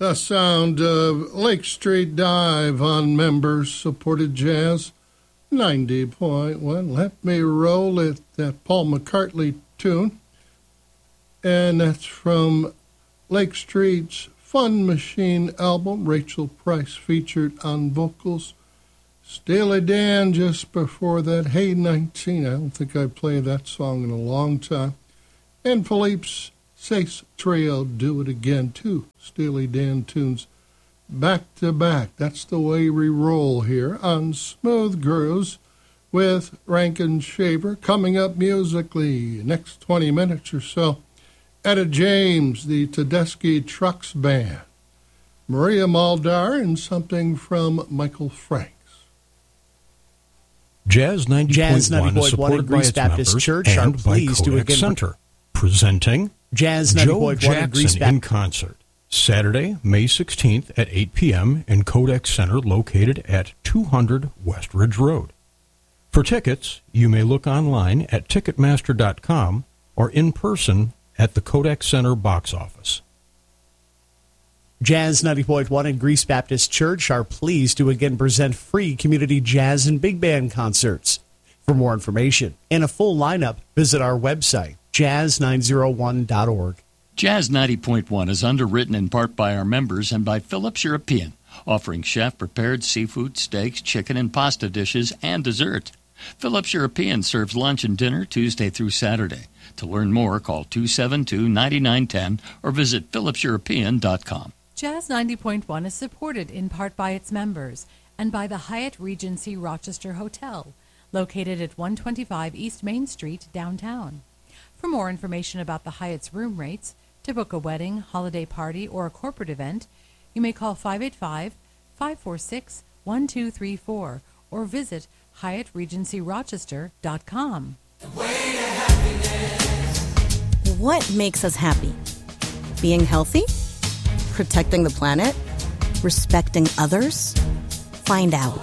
The sound of Lake Street Dive on members-supported jazz 90.1. Let Me Roll It, that Paul McCartney tune. And that's from Lake Street's Fun Machine album. Rachel Price featured on vocals. Steely Dan just before that. Hey 19. I don't think I played that song in a long time. And Philippe's Sace Trio, Do It Again. Two Steely Dan tunes back to back. That's the way we roll here on Smooth Grooves with Rankin Shaver. Coming up musically, next 20 minutes or so, Etta James, the Tedeschi Trucks Band, Maria Muldaur, and something from Michael Franks. Jazz 90.1 is supported by its Baptist members Church and by Kodak Center. Presenting Jazz Joe 90.1 Jackson in concert, Saturday, May 16th at 8 p.m. in Kodak Center, located at 200 West Ridge Road. For tickets, you may look online at Ticketmaster.com or in person at the Kodak Center box office. Jazz 90.1 and Greece Baptist Church are pleased to again present free community jazz and big band concerts. For more information and a full lineup, visit our website, jazz901.org. Jazz 90.1 is underwritten in part by our members and by Phillips European, offering chef-prepared seafood, steaks, chicken, and pasta dishes, and dessert. Phillips European serves lunch and dinner Tuesday through Saturday. To learn more, call 272-9910 or visit phillipseuropean.com. Jazz 90.1 is supported in part by its members and by the Hyatt Regency Rochester Hotel, located at 125 East Main Street, downtown. For more information about the Hyatt's room rates, to book a wedding, holiday party, or a corporate event, you may call 585-546-1234 or visit HyattRegencyRochester.com. What makes us happy? Being healthy? Protecting the planet? Respecting others? Find out.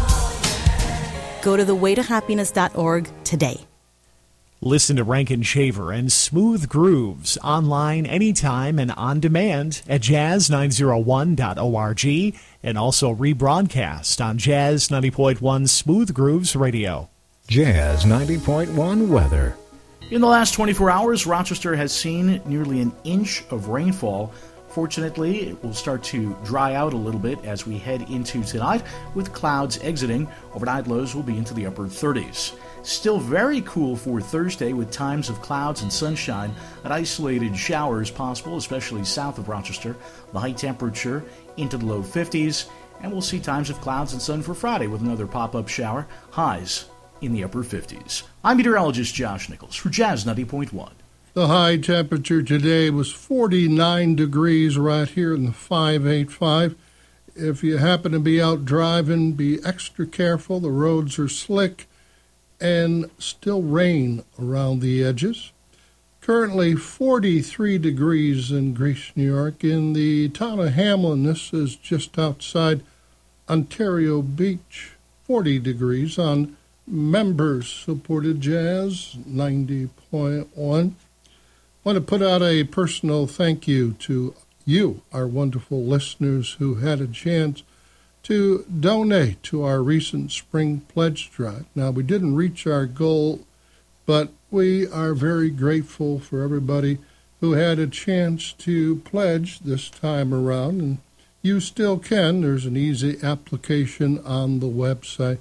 Go to thewaytohappiness.org today. Listen to Rankin Shaver and Smooth Grooves online anytime and on demand at jazz901.org and also rebroadcast on Jazz 90.1 Smooth Grooves Radio. Jazz 90.1 weather. In the last 24 hours, Rochester has seen nearly an inch of rainfall. Fortunately, it will start to dry out a little bit as we head into tonight, with clouds exiting. Overnight lows will be into the upper 30s. Still very cool for Thursday, with times of clouds and sunshine and isolated showers possible, especially south of Rochester. The high temperature into the low 50s, and we'll see times of clouds and sun for Friday with another pop-up shower, highs in the upper 50s. I'm meteorologist Josh Nichols for Jazz 90.1. The high temperature today was 49 degrees right here in the 585. If you happen to be out driving, be extra careful. The roads are slick and still rain around the edges. Currently 43 degrees in Greece, New York. In the town of Hamlin, this is just outside Ontario Beach, 40 degrees on members-supported Jazz 90.1. I want to put out a personal thank you to you, our wonderful listeners who had a chance to donate to our recent spring pledge drive. Now, we didn't reach our goal, but we are very grateful for everybody who had a chance to pledge this time around, and you still can. There's an easy application on the website,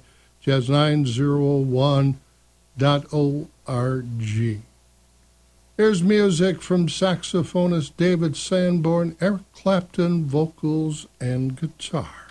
jazz901.org. Here's music from saxophonist David Sanborn, Eric Clapton, vocals and guitar.